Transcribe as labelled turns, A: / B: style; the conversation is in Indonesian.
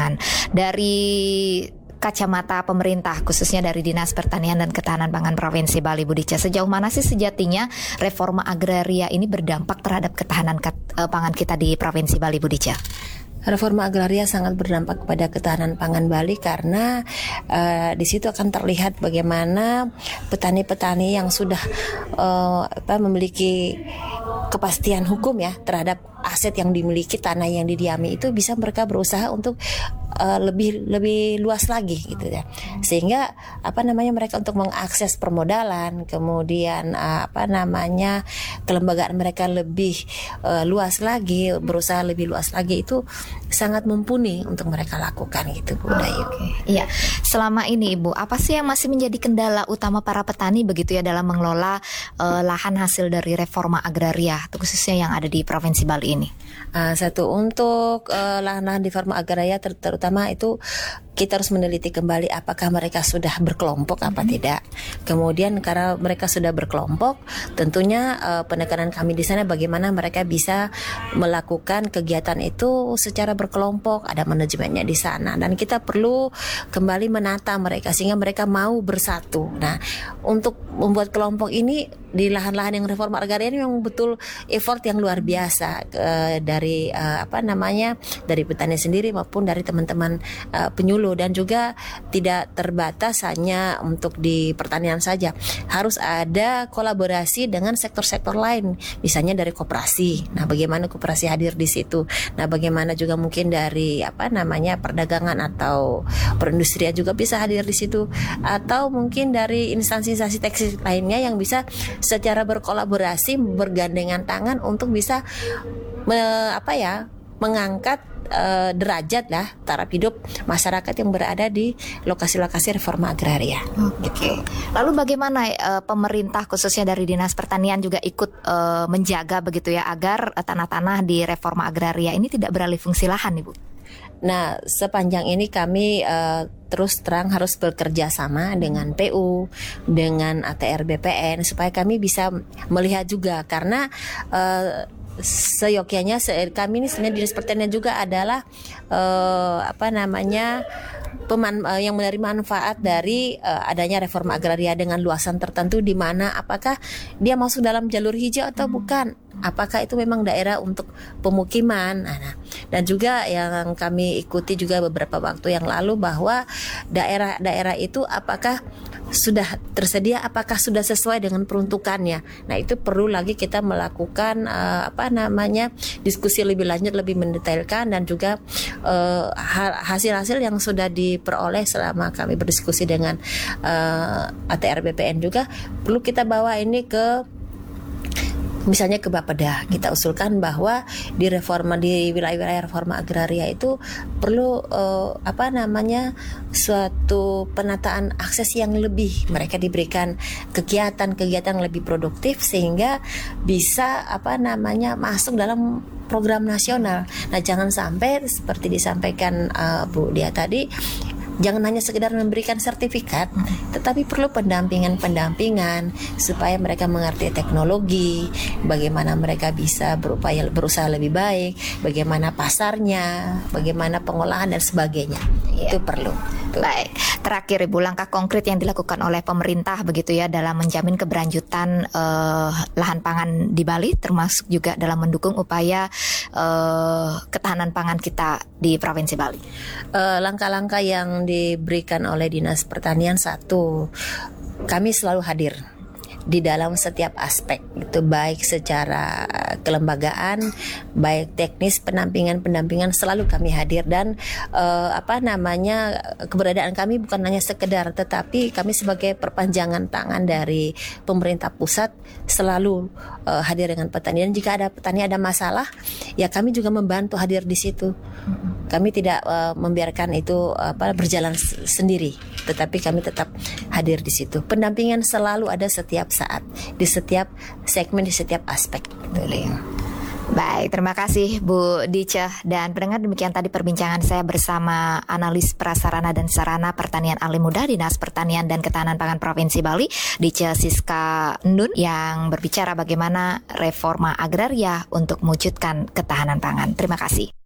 A: pangan. Dari kacamata pemerintah, khususnya dari Dinas Pertanian dan Ketahanan Pangan Provinsi Bali, Bu Dica, sejauh mana sih sejatinya reforma agraria ini berdampak terhadap ketahanan pangan kita di Provinsi Bali, Bu Dica?
B: Reforma agraria sangat berdampak kepada ketahanan pangan Bali karena di situ akan terlihat bagaimana petani-petani yang sudah memiliki kepastian hukum ya terhadap aset yang dimiliki, tanah yang didiami itu bisa mereka berusaha untuk lebih luas lagi gitu ya, sehingga mereka untuk mengakses permodalan, kemudian kelembagaan mereka lebih luas lagi, berusaha lebih luas lagi, itu sangat mumpuni untuk mereka lakukan gitu, Bu Dayu.
A: Iya, selama ini Ibu, apa sih yang masih menjadi kendala utama para petani begitu ya dalam mengelola lahan hasil dari reforma agraria, khususnya yang ada di Provinsi Bali ini?
B: Satu, untuk lahan-lahan di reforma agraria terutama itu kita harus meneliti kembali apakah mereka sudah berkelompok apa tidak. Kemudian karena mereka sudah berkelompok, tentunya penekanan kami di sana bagaimana mereka bisa melakukan kegiatan itu secara berkelompok, ada manajemennya di sana, dan kita perlu kembali menata mereka sehingga mereka mau bersatu. Nah, untuk membuat kelompok ini di lahan-lahan yang reforma agraria ini memang betul effort yang luar biasa dari dari petani sendiri maupun dari teman-teman penyuluh, dan juga tidak terbatas hanya untuk di pertanian saja, harus ada kolaborasi dengan sektor-sektor lain, misalnya dari koperasi. Nah, bagaimana koperasi hadir di situ? Nah, bagaimana juga mungkin dari perdagangan atau perindustrian juga bisa hadir di situ, atau mungkin dari instansi-instansi tekstil lainnya yang bisa secara berkolaborasi bergandengan tangan untuk bisa mengangkat derajat taraf hidup masyarakat yang berada di lokasi-lokasi reforma agraria.
A: Oke. Lalu bagaimana pemerintah khususnya dari Dinas Pertanian juga ikut menjaga begitu ya agar tanah-tanah di reforma agraria ini tidak beralih fungsi lahan, Ibu?
B: Nah, sepanjang ini kami terus terang harus bekerja sama dengan PU, dengan ATR BPN supaya kami bisa melihat juga, karena seyogyanya kami ini sebenarnya Dinas Pertanian juga adalah yang menerima manfaat dari adanya reforma agraria dengan luasan tertentu, di mana apakah dia masuk dalam jalur hijau atau bukan, apakah itu memang daerah untuk pemukiman. Dan juga yang kami ikuti juga beberapa waktu yang lalu bahwa daerah-daerah itu apakah sudah tersedia, apakah sudah sesuai dengan peruntukannya. Nah, itu perlu lagi kita melakukan diskusi lebih lanjut, lebih mendetailkan, dan juga hasil-hasil yang sudah diperoleh selama kami berdiskusi dengan ATR BPN juga perlu kita bawa ini ke misalnya ke Bapeda. Kita usulkan bahwa di wilayah-wilayah reforma agraria itu perlu suatu penataan akses yang lebih, mereka diberikan kegiatan-kegiatan yang lebih produktif sehingga bisa masuk dalam program nasional. Nah, jangan sampai seperti disampaikan Bu Dia tadi, jangan hanya sekedar memberikan sertifikat, tetapi perlu pendampingan supaya mereka mengerti teknologi, bagaimana mereka bisa berusaha lebih baik, bagaimana pasarnya, bagaimana pengolahan dan sebagainya. Itu perlu.
A: Baik, terakhir Ibu, langkah konkret yang dilakukan oleh pemerintah begitu ya dalam menjamin keberlanjutan lahan pangan di Bali, termasuk juga dalam mendukung upaya ketahanan pangan kita di Provinsi Bali.
B: Langkah-langkah yang diberikan oleh Dinas Pertanian, satu, kami selalu hadir di dalam setiap aspek itu, baik secara kelembagaan, baik teknis, pendampingan selalu kami hadir, dan keberadaan kami bukan hanya sekedar, tetapi kami sebagai perpanjangan tangan dari pemerintah pusat selalu hadir dengan petani, dan jika ada petani ada masalah, ya kami juga membantu hadir di situ. Kami tidak membiarkan itu berjalan sendiri, tetapi kami tetap hadir di situ. Pendampingan selalu ada setiap saat, di setiap segmen, di setiap aspek.
A: Baik, terima kasih Bu Dica. Dan pendengar, demikian tadi perbincangan saya bersama analis prasarana dan sarana pertanian ahli muda Dinas Pertanian dan Ketahanan Pangan Provinsi Bali, Dica Siska Ndun, yang berbicara bagaimana reforma agraria untuk mewujudkan ketahanan pangan. Terima kasih.